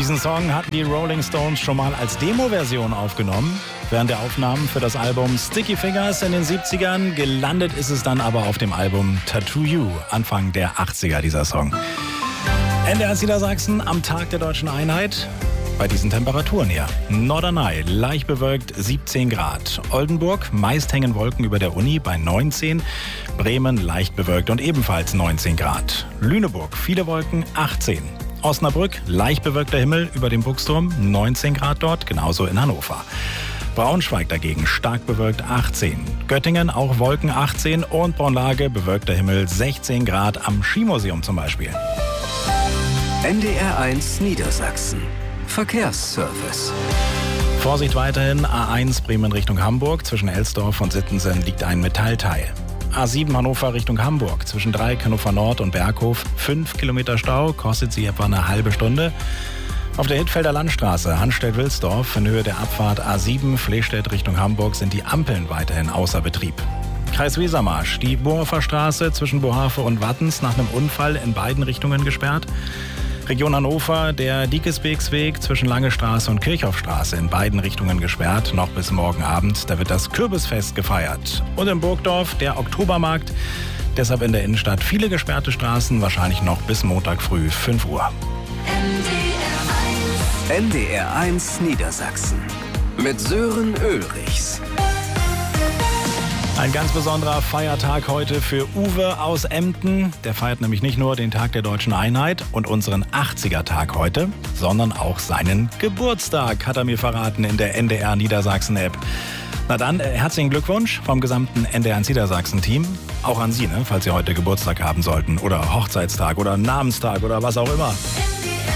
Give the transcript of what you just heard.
Diesen Song hatten die Rolling Stones schon mal als Demo-Version aufgenommen. Während der Aufnahmen für das Album Sticky Fingers in den 70ern. Gelandet ist es dann aber auf dem Album Tattoo You, Anfang der 80er, dieser Song. NDR Niedersachsen am Tag der Deutschen Einheit. Bei diesen Temperaturen hier. Norderney, leicht bewölkt 17 Grad. Oldenburg, meist hängen Wolken über der Uni bei 19. Bremen, leicht bewölkt und ebenfalls 19 Grad. Lüneburg, viele Wolken 18. Osnabrück, leicht bewölkter Himmel über dem Buchsturm, 19 Grad dort, genauso in Hannover. Braunschweig dagegen stark bewölkt 18. Göttingen auch Wolken 18 und Braunlage bewölkter Himmel 16 Grad am Skimuseum zum Beispiel. NDR 1 Niedersachsen. Verkehrsservice. Vorsicht weiterhin, A1 Bremen Richtung Hamburg. Zwischen Elsdorf und Sittensen liegt ein Metallteil. A7 Hannover Richtung Hamburg. Zwischen Dreieck, Hannover Nord und Berghof 5 Kilometer Stau, kostet sie etwa eine halbe Stunde. Auf der Hittfelder Landstraße Hanstedt-Wilsdorf in Höhe der Abfahrt A7 Flehstedt Richtung Hamburg sind die Ampeln weiterhin außer Betrieb. Kreis Wesermarsch, die Bohofer Straße zwischen Bohave und Wattens nach einem Unfall in beiden Richtungen gesperrt. Region Hannover, der Diekesbeeksweg zwischen Lange Straße und Kirchhoffstraße in beiden Richtungen gesperrt, noch bis morgen Abend. Da wird das Kürbisfest gefeiert. Und in Burgdorf der Oktobermarkt, deshalb in der Innenstadt viele gesperrte Straßen, wahrscheinlich noch bis Montag früh 5 Uhr. NDR 1 Niedersachsen mit Sören Ulrichs. Ein ganz besonderer Feiertag heute für Uwe aus Emden. Der feiert nämlich nicht nur den Tag der Deutschen Einheit und unseren 80er-Tag heute, sondern auch seinen Geburtstag, hat er mir verraten in der NDR Niedersachsen-App. Na dann, herzlichen Glückwunsch vom gesamten NDR Niedersachsen-Team. Auch an Sie, falls Sie heute Geburtstag haben sollten oder Hochzeitstag oder Namenstag oder was auch immer.